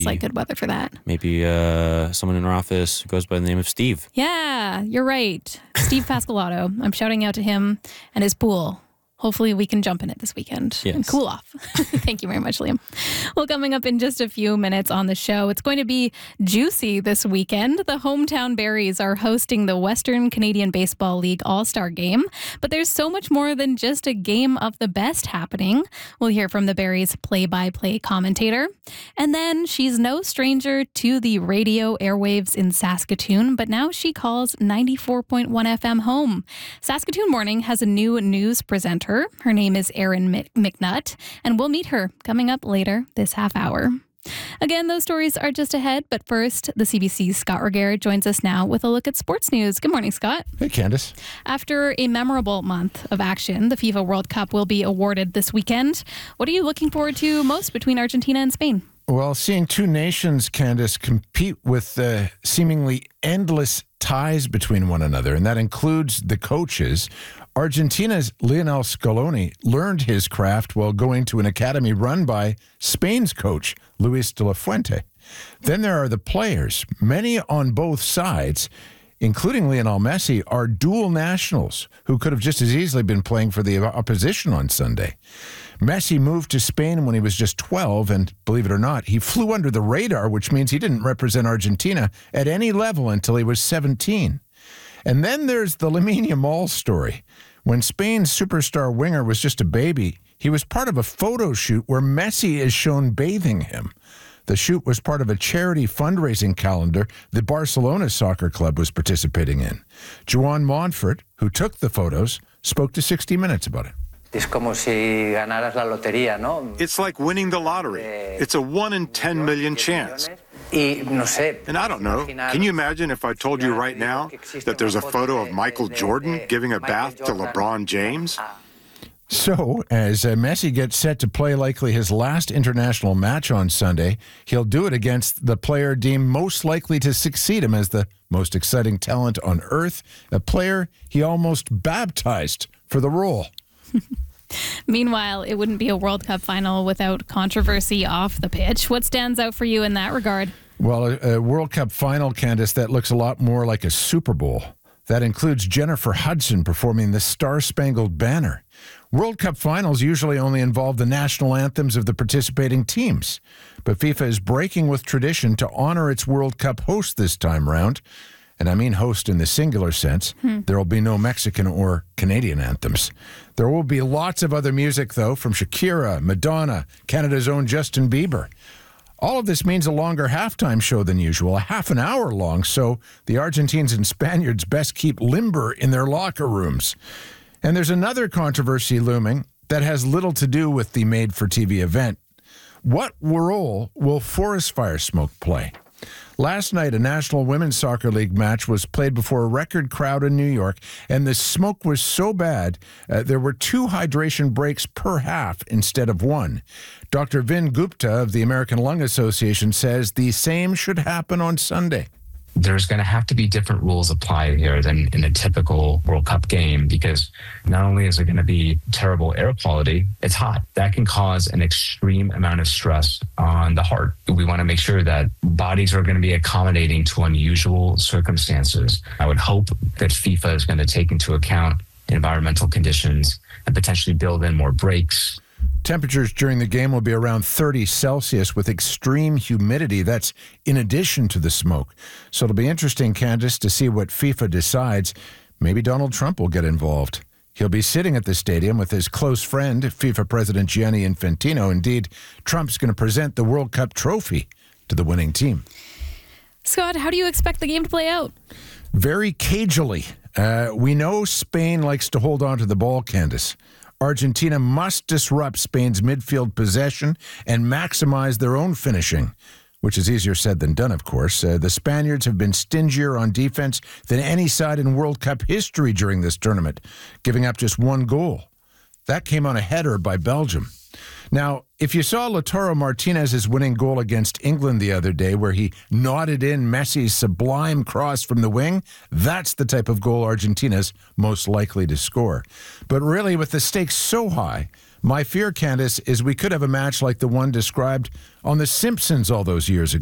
It's like good weather for that. Maybe someone in our office goes by the name of Steve. Yeah, you're right. Steve Pascalato. I'm shouting out to him and his pool. Hopefully we can jump in it this weekend and cool off. Thank you very much, Liam. Well, coming up in just a few minutes on the show, it's going to be juicy this weekend. The hometown Berries are hosting the Western Canadian Baseball League All-Star Game. But there's so much more than just a game of the best happening. We'll hear from the Berries play-by-play commentator. And then she's no stranger to the radio airwaves in Saskatoon, but now she calls 94.1 FM home. Saskatoon Morning has a new news presenter. Her name is Erin McNutt, and we'll meet her coming up later this half hour. Again, those stories are just ahead, but first, the CBC's Scott Regehr joins us now with a look at sports news. Good morning, Scott. Hey, Candace. After a memorable month of action, the FIFA World Cup will be awarded this weekend. What are you looking forward to most between Argentina and Spain? Well, seeing two nations, Candace, compete with seemingly endless ties between one another, and that includes the coaches. Argentina's Lionel Scaloni learned his craft while going to an academy run by Spain's coach, Luis de la Fuente. Then there are the players. Many on both sides, including Lionel Messi, are dual nationals who could have just as easily been playing for the opposition on Sunday. Messi moved to Spain when he was just 12, and believe it or not, he flew under the radar, which means he didn't represent Argentina at any level until he was 17. And then there's the Lamine Yamal story. When Spain's superstar winger was just a baby, he was part of a photo shoot where Messi is shown bathing him. The shoot was part of a charity fundraising calendar the Barcelona Soccer Club was participating in. Joan Montfort, who took the photos, spoke to 60 Minutes about it. It's como si ganaras la lotería, ¿no? It's like winning the lottery. It's a 1 in 10 million chance. And I don't know, can you imagine if I told you right now that there's a photo of Michael Jordan giving a bath to LeBron James? So, as Messi gets set to play likely his last international match on Sunday, he'll do it against the player deemed most likely to succeed him as the most exciting talent on earth, a player he almost baptized for the role. Meanwhile, it wouldn't be a World Cup final without controversy off the pitch. What stands out for you in that regard? Well, a World Cup final, Candace, that looks a lot more like a Super Bowl. That includes Jennifer Hudson performing the Star-Spangled Banner. World Cup finals usually only involve the national anthems of the participating teams. But FIFA is breaking with tradition to honor its World Cup host this time round. And I mean host in the singular sense. There will be no Mexican or Canadian anthems. There will be lots of other music, though, from Shakira, Madonna, Canada's own Justin Bieber. All of this means a longer halftime show than usual, a half an hour long, so the Argentines and Spaniards best keep limber in their locker rooms. And there's another controversy looming that has little to do with the made-for-TV event. What role will forest fire smoke play? Last night, a National Women's Soccer League match was played before a record crowd in New York, and the smoke was so bad, there were 2 hydration breaks per half instead of 1. Dr. Vin Gupta of the American Lung Association says the same should happen on Sunday. There's going to have to be different rules applied here than in a typical World Cup game, because not only is it going to be terrible air quality, it's hot. That can cause an extreme amount of stress on the heart. We want to make sure that bodies are going to be accommodating to unusual circumstances. I would hope that FIFA is going to take into account environmental conditions and potentially build in more breaks. Temperatures during the game will be around 30 Celsius with extreme humidity. That's in addition to the smoke. So it'll be interesting, Candace, to see what FIFA decides. Maybe Donald Trump will get involved. He'll be sitting at the stadium with his close friend, FIFA President Gianni Infantino. Indeed, Trump's going to present the World Cup trophy to the winning team. Scott, how do you expect the game to play out? Very cagily. We know Spain likes to hold on to the ball, Candace. Argentina must disrupt Spain's midfield possession and maximize their own finishing, which is easier said than done, of course. The Spaniards have been stingier on defense than any side in World Cup history during this tournament, giving up just 1 goal. That came on a header by Belgium. Now, if you saw Lautaro Martinez's winning goal against England the other day, where he nodded in Messi's sublime cross from the wing, that's the type of goal Argentina's most likely to score. But really, with the stakes so high, My fear, Candace, is we could have a match like the one described on The Simpsons all those years ago.